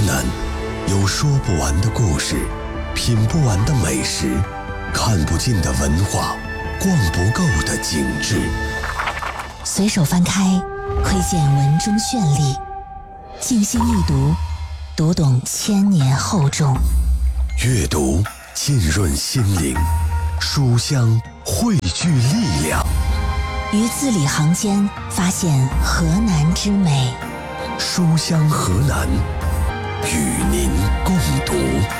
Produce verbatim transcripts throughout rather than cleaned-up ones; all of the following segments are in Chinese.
南，有说不完的故事，品不完的美食，看不尽的文化，逛不够的景致。 随手翻开，窥见文中绚丽；静心一读，读懂千年厚重。 阅读浸润心灵，书香汇聚力量。 于字里行间发现河南之美。 书香河南，与您共读。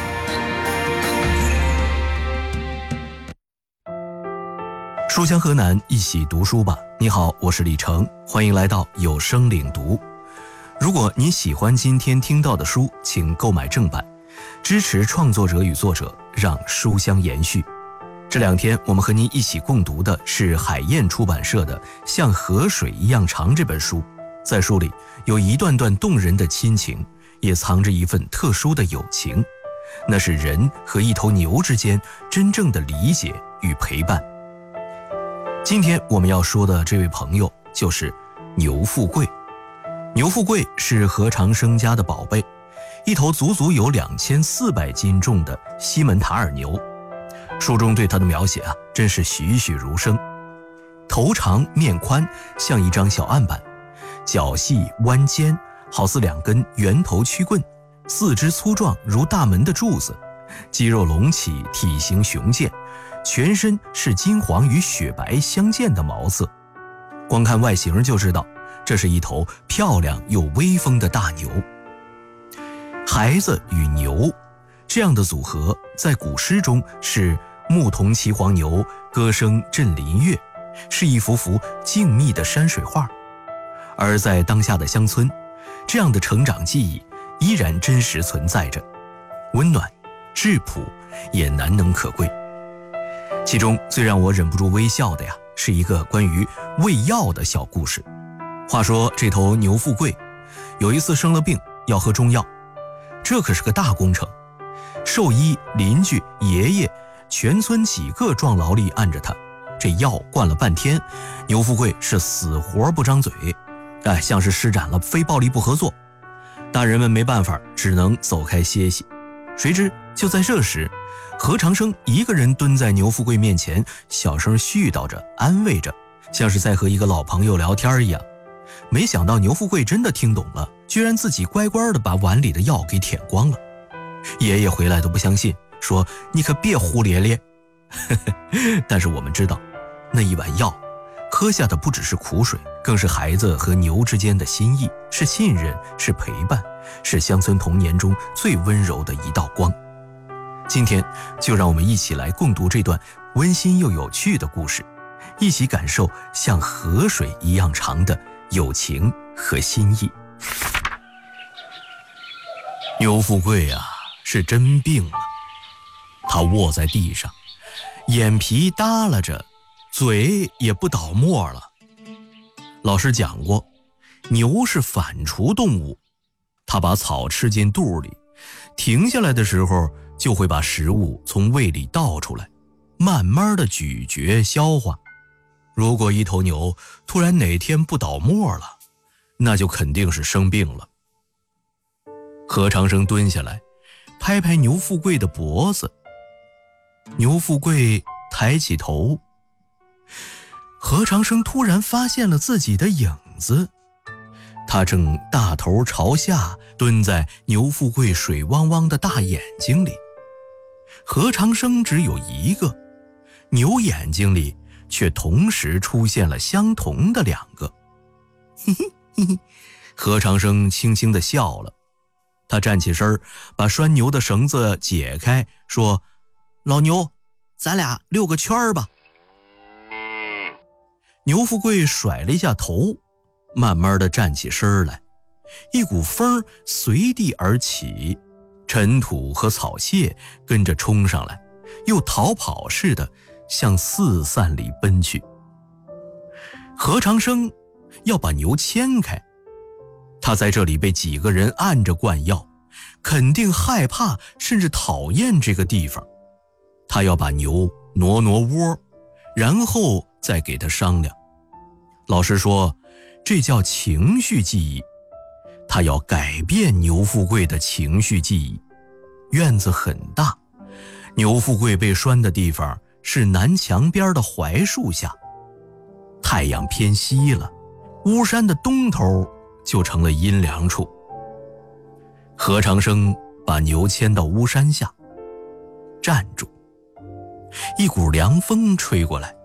书香河南，一起读书吧。你好，我是李成，欢迎来到有声领读。如果您喜欢今天听到的书，请购买正版，支持创作者与作者，让书香延续。这两天我们和您一起共读的是海燕出版社的《像河水一样长》这本书。在书里有一段段动人的亲情，也藏着一份特殊的友情，那是人和一头牛之间真正的理解与陪伴。今天我们要说的这位朋友就是牛富贵。牛富贵是何长生家的宝贝，一头足足有两千四百斤重的西门塔尔牛。书中对他的描写啊，真是栩栩如生。头长面宽，像一张小案板，脚细弯尖，好似两根圆头曲棍，四肢粗壮如大门的柱子，肌肉隆起，体型雄健，全身是金黄与雪白相间的毛色。光看外形就知道，这是一头漂亮又威风的大牛。孩子与牛这样的组合，在古诗中是牧童骑黄牛，歌声振林樾，是一幅幅静谧的山水画。而在当下的乡村，这样的成长记忆依然真实存在着，温暖质朴也难能可贵。其中最让我忍不住微笑的呀，是一个关于喂药的小故事。话说这头牛富贵有一次生了病，要喝中药，这可是个大工程。兽医、邻居、爷爷，全村几个壮劳力按着他，这药灌了半天，牛富贵是死活不张嘴，哎，像是施展了非暴力不合作。大人们没办法，只能走开歇息。谁知就在这时，何长生一个人蹲在牛富贵面前，小声絮叨着，安慰着，像是在和一个老朋友聊天一样。没想到牛富贵真的听懂了，居然自己乖乖地把碗里的药给舔光了。爷爷回来都不相信，说你可别胡咧咧。但是我们知道，那一碗药喝下的不只是苦水，更是孩子和牛之间的心意，是信任，是陪伴，是乡村童年中最温柔的一道光。今天就让我们一起来共读这段温馨又有趣的故事，一起感受像河水一样长的友情和心意。牛富贵啊，是真病了。他卧在地上，眼皮耷拉着，嘴也不倒沫了。老师讲过，牛是反刍动物，它把草吃进肚里，停下来的时候就会把食物从胃里倒出来，慢慢的咀嚼消化。如果一头牛突然哪天不倒沫了，那就肯定是生病了。何长生蹲下来，拍拍牛富贵的脖子。牛富贵抬起头，何长生突然发现了自己的影子，他正大头朝下蹲在牛富贵水汪汪的大眼睛里。何长生只有一个，牛眼睛里却同时出现了相同的两个。嘿嘿嘿嘿，何长生轻轻地笑了。他站起身，把拴牛的绳子解开，说：老牛，咱俩溜个圈吧。牛富贵甩了一下头，慢慢地站起身来，一股风随地而起，尘土和草屑跟着冲上来，又逃跑似的向四散里奔去。何长生要把牛牵开，他在这里被几个人按着灌药，肯定害怕甚至讨厌这个地方。他要把牛挪挪窝，然后再给他商量。老师说，这叫情绪记忆。 他要改变牛富贵的情绪记忆。院子很大，牛富贵被拴的地方是南墙边的槐树下。太阳偏西了，巫山的东头就成了阴凉处。何长生把牛牵到巫山下，站住。一股凉风吹过来，